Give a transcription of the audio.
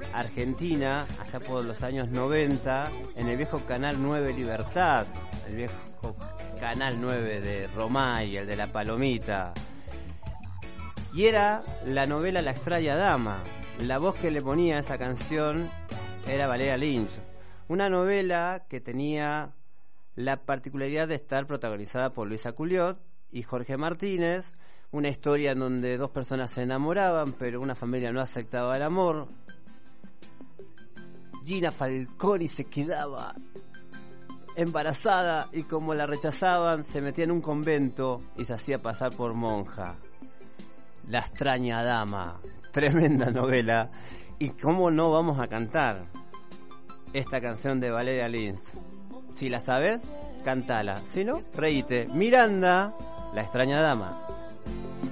Argentina, allá por los años 90, en el viejo Canal 9 Libertad, el viejo Canal 9 de Romay, el de la Palomita. Y era la novela La extraña dama. La voz que le ponía a esa canción era Valeria Lynch. Una novela que tenía la particularidad de estar protagonizada por Luisa Culliot y Jorge Martínez. Una historia en donde dos personas se enamoraban, pero una familia no aceptaba el amor. Gina Falconi se quedaba embarazada y como la rechazaban, se metía en un convento y se hacía pasar por monja. La extraña dama, tremenda novela. Y cómo no vamos a cantar esta canción de Valeria Lynch. Si la sabes, cantala. Si no, reíte. Miranda, la extraña dama.